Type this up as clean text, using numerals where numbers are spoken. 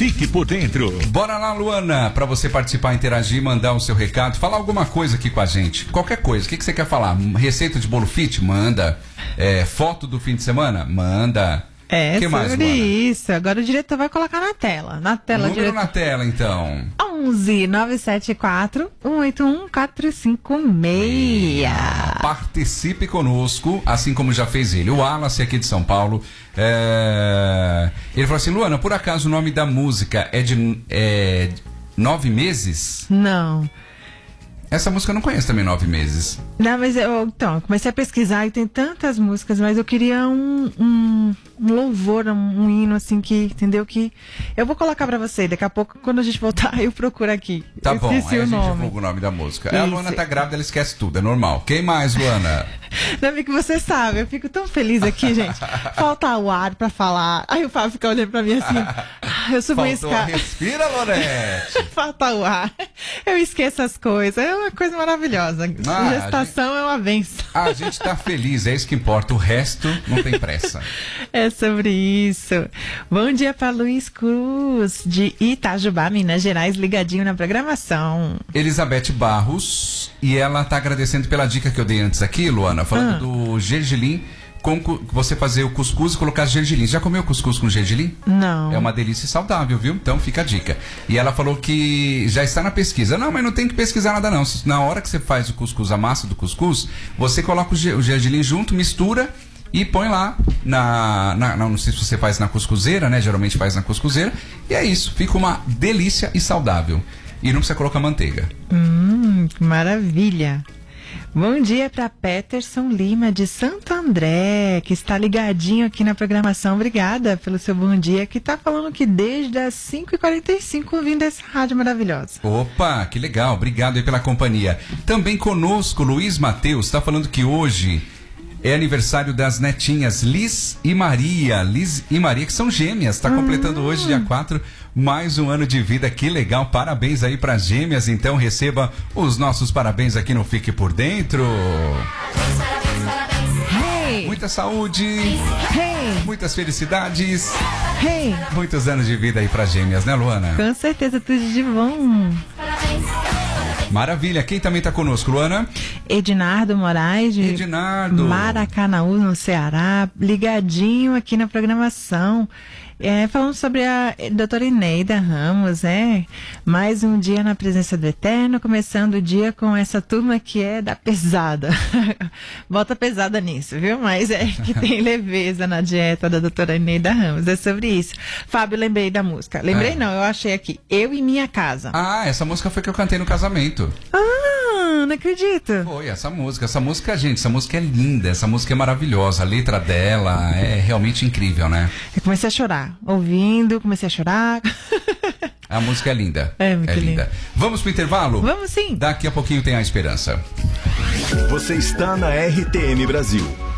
Fique por dentro. Bora lá, Luana, pra você participar, interagir, mandar o seu recado, falar alguma coisa aqui com a gente. Qualquer coisa, o que você quer falar? Receita de bolo fit? Manda. Foto do fim de semana? Manda. Que mais, sobre Luana? Isso. Agora o diretor vai colocar na tela. Na tela, Número diretor. na tela, então. 11 974 181 456. Participe conosco, assim como já fez ele. O Wallace aqui de São Paulo. Ele falou assim: Luana, por acaso o nome da música é de 9 meses? Não. Essa música eu não conheço também, 9 meses. Não, mas eu comecei a pesquisar e tem tantas músicas, mas eu queria um louvor, um hino assim que, entendeu? Que eu vou colocar pra você, daqui a pouco quando a gente voltar eu procuro aqui. Tá eu bom, aí esqueci a o gente nome. divulga o nome da música. Isso. A Luana tá grávida, ela esquece tudo, é normal. Quem mais, Luana? Não, que você sabe, eu fico tão feliz aqui, gente. Falta o ar pra falar. Aí o Fábio fica olhando pra mim assim. Eu subo uma escada. Respira, Lorete. Falta o ar. Eu esqueço as coisas. É uma coisa maravilhosa. Gestação é uma benção. A gente tá feliz, é isso que importa. O resto não tem pressa. É sobre isso. Bom dia para Luiz Cruz, de Itajubá, Minas Gerais, ligadinho na programação. Elizabeth Barros, e ela tá agradecendo pela dica que eu dei antes aqui, Luana, falando do gergelim, com você fazer o cuscuz e colocar gergelim. Já comeu cuscuz com gergelim? Não. É uma delícia saudável, viu? Então fica a dica. E ela falou que já está na pesquisa. Não, mas não tem que pesquisar nada não. Na hora que você faz o cuscuz, a massa do cuscuz, você coloca o gergelim junto, mistura e põe lá não sei se você faz na cuscuzeira, né? Geralmente faz na cuscuzeira. E é isso. Fica uma delícia e saudável. E não precisa colocar manteiga. Que maravilha. Bom dia para Peterson Lima, de Santo André, que está ligadinho aqui na programação. Obrigada pelo seu bom dia, que está falando que desde as 5h45 ouvindo essa rádio maravilhosa. Opa, que legal. Obrigado aí pela companhia. Também conosco, Luiz Mateus, está falando que hoje é aniversário das netinhas Liz e Maria. Liz e Maria, que são gêmeas. Está completando hoje, dia 4, mais um ano de vida. Que legal. Parabéns aí para gêmeas. Então receba os nossos parabéns aqui no Fique por Dentro. Hey. Muita saúde. Hey. Muitas felicidades. Hey. Muitos anos de vida aí para gêmeas, né, Luana? Com certeza, tudo de bom. Maravilha. Quem também está conosco, Luana? Ednardo Moraes, de Ednardo. Maracanaú, no Ceará, ligadinho aqui na programação. Falando sobre a doutora Eneida Ramos, mais um dia na presença do Eterno, começando o dia com essa turma que é da pesada. Bota pesada nisso, viu? Mas que tem leveza na dieta da doutora Eneida Ramos, é sobre isso. Fábio, lembrei da música. Lembrei não, eu achei aqui, Eu e Minha Casa. Ah, essa música foi que eu cantei no casamento. Não acredito. Foi, essa música, gente, essa música é linda, essa música é maravilhosa, a letra dela é realmente incrível, né? Eu comecei a chorar, ouvindo, comecei a chorar. A música é linda. É muito linda. Vamos pro intervalo? Vamos sim. Daqui a pouquinho tem a esperança. Você está na RTM Brasil.